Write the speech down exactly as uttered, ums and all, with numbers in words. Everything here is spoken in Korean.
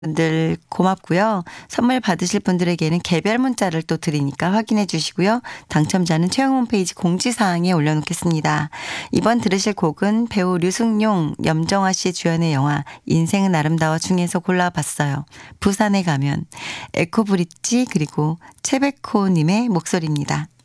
분들 고맙고요. 선물 받으실 분들에게는 개별 문자를 또 드리니까 확인해 주시고요. 당첨자는 최영 홈페이지 공지사항에 올려놓겠습니다. 이번 들으실 곡은 배우 류승용, 염정아 씨 주연의 영화 인생은 아름다워 중에서 골라봤어요. 부산에 가면 에코브릿지 그리고 채베코님의 목소리입니다.